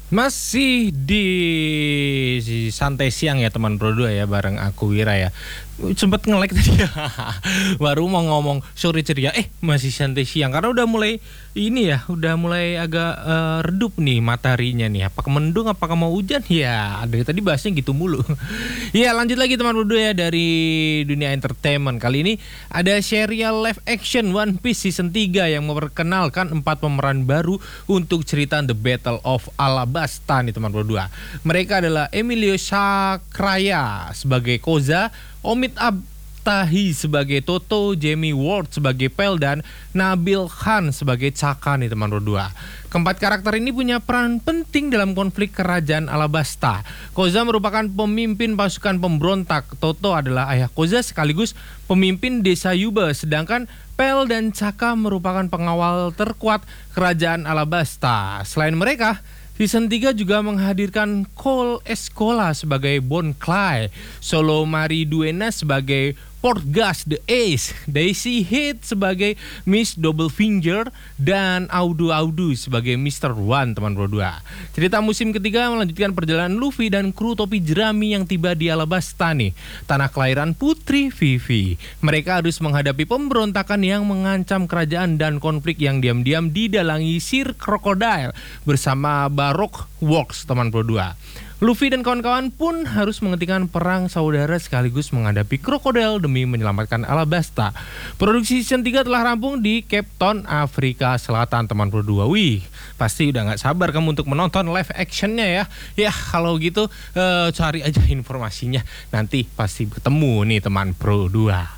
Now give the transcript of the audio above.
Masih di santai siang ya teman Bro 2 ya, bareng aku Wira ya. Sempet nge-lag tadi ya. Baru mau ngomong sore ceria, masih santai siang karena udah mulai ini ya, udah mulai agak redup nih mataharinya nih. Apakah mendung, apakah mau hujan? Ya, dari tadi bahasnya gitu mulu. Ya, lanjut lagi teman Bro 2 ya dari dunia entertainment. Kali ini ada serial live action One Piece season 3 yang memperkenalkan 4 pemeran baru untuk cerita The Battle of Alabasta nih teman Bro 2. Mereka adalah Emilio Sakraya sebagai Koza, Omid Abtahi sebagai Toto, Jamie Ward sebagai Pel, dan Nabil Khan sebagai Chaka nih teman Bro 2. Keempat karakter ini punya peran penting dalam konflik kerajaan Alabasta. Koza merupakan pemimpin pasukan pemberontak, Toto adalah ayah Koza sekaligus pemimpin desa Yuba, sedangkan Pel dan Chaka merupakan pengawal terkuat kerajaan Alabasta. Selain mereka, season 3 juga menghadirkan Cole Escola sebagai Bon Clay, Solo Mariduena sebagai Portgas the Ace, Daisy Head sebagai Miss Double Finger, dan Audu Audu sebagai Mr. One teman Bro 2. Cerita musim ketiga melanjutkan perjalanan Luffy dan kru topi jerami yang tiba di Alabasta nih, tanah kelahiran Putri Vivi. Mereka harus menghadapi pemberontakan yang mengancam kerajaan dan konflik yang diam-diam didalangi Sir Crocodile bersama Baroque Works teman Bro 2. Luffy dan kawan-kawan pun harus menghentikan perang saudara sekaligus menghadapi krokodil demi menyelamatkan Alabasta. Produksi season 3 telah rampung di Cape Town, Afrika Selatan teman Bro 2. Wih, pasti udah gak sabar kamu untuk menonton live actionnya ya. Ya kalau gitu cari aja informasinya, nanti pasti ketemu nih teman Bro 2.